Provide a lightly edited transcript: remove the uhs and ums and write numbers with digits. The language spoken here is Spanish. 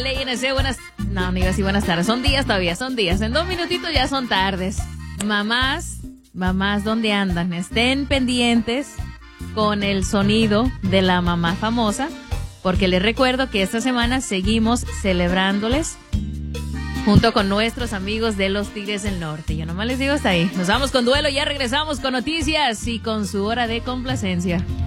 LNC, no iba a decir buenas tardes, son días todavía, son días, en 2 minutitos ya son tardes. Mamás, ¿dónde andan? Estén pendientes con el sonido de la mamá famosa, porque les recuerdo que esta semana seguimos celebrándoles junto con nuestros amigos de los Tigres del Norte. Yo nomás les digo hasta ahí. Nos vamos con duelo, ya regresamos con noticias y con su hora de complacencia.